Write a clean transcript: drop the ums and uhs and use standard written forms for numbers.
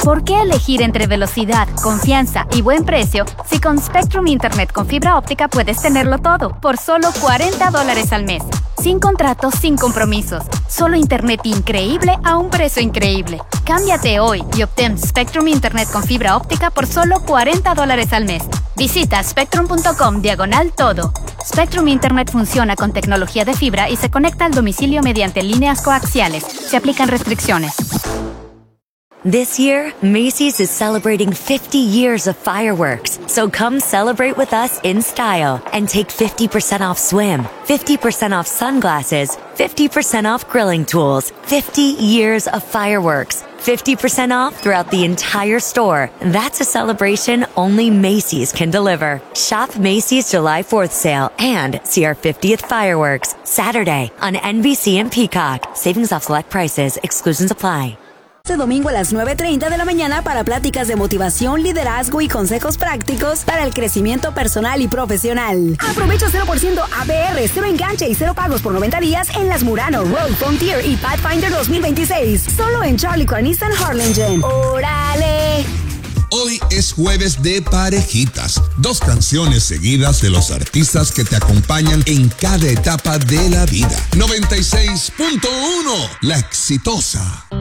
¿Por qué elegir entre velocidad, confianza y buen precio si con Spectrum Internet con fibra óptica puedes tenerlo todo por solo $40 al mes? Sin contratos, sin compromisos. Solo internet increíble a un precio increíble. Cámbiate hoy y obtén Spectrum Internet con fibra óptica por solo $40 al mes. Visita spectrum.com/todo. Spectrum Internet funciona con tecnología de fibra y se conecta al domicilio mediante líneas coaxiales. Se aplican restricciones. This year, Macy's is celebrating 50 years of fireworks. So come celebrate with us in style and take 50% off swim, 50% off sunglasses, 50% off grilling tools, 50 years of fireworks, 50% off throughout the entire store. That's a celebration only Macy's can deliver. Shop Macy's July 4th sale and see our 50th fireworks Saturday on NBC and Peacock. Savings off select prices. Exclusions apply. Este domingo a las 9:30 de la mañana para pláticas de motivación, liderazgo y consejos prácticos para el crecimiento personal y profesional. Aprovecha 0% APR, 0 enganche y 0 pagos por 90 días en las Murano, Rogue, Frontier y Pathfinder 2026. Solo en Charlie Car Nissan Harlingen. ¡Órale! Hoy es jueves de parejitas. 2 canciones seguidas de los artistas que te acompañan en cada etapa de la vida. 96.1, La Exitosa.